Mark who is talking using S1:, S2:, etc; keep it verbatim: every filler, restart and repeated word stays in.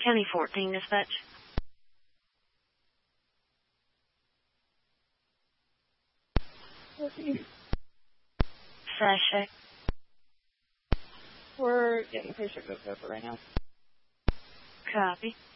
S1: County fourteen dispatch. Sashay.
S2: We're getting the patient booked over right now.
S1: Copy.